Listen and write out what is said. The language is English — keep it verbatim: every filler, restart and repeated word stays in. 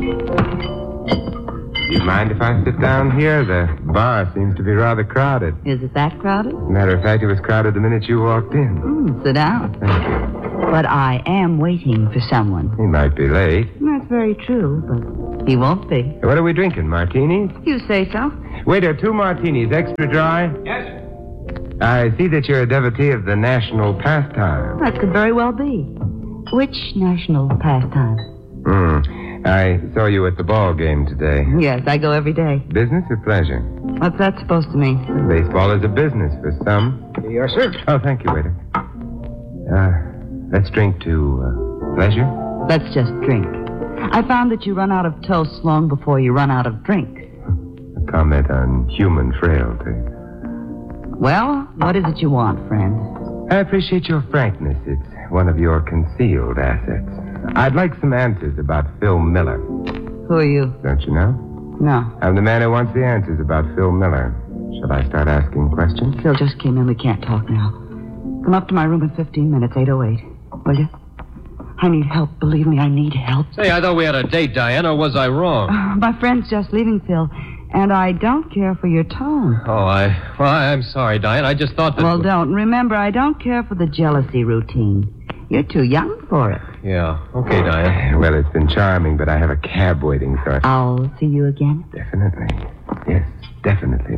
Do you mind if I sit down here? The bar seems to be rather crowded. Is it that crowded? Matter of fact, it was crowded the minute you walked in. Mm, sit down. Thank you. But I am waiting for someone. He might be late. That's very true, but he won't be. What are we drinking, martinis? You say so. Waiter, two martinis, extra dry. Yes, sir. I see that you're a devotee of the national pastime. That could very well be. Which national pastime? Hmm. I saw you at the ball game today. Yes, I go every day. Business or pleasure? What's that supposed to mean? Baseball is a business for some. Yes, sir. Oh, thank you, waiter. Uh, let's drink to uh, pleasure. Let's just drink. I found that you run out of toast long before you run out of drink. A comment on human frailty. Well, what is it you want, friend? I appreciate your frankness. It's one of your concealed assets. I'd like some answers about Phil Miller. Who are you? Don't you know? No. I'm the man who wants the answers about Phil Miller. Shall I start asking questions? Phil just came in. We can't talk now. Come up to my room in fifteen minutes, eight oh eight. Will you? I need help. Believe me, I need help. Say, I thought we had a date, Diane, or was I wrong? Uh, my friend's just leaving, Phil, and I don't care for your tone. Oh, I... Well, I'm sorry, Diane. I just thought that... Well, don't. Remember, I don't care for the jealousy routine. You're too young for it. Yeah. Okay, Diane. Well, it's been charming, but I have a cab waiting, so I... I'll see you again. Definitely. Yes, definitely.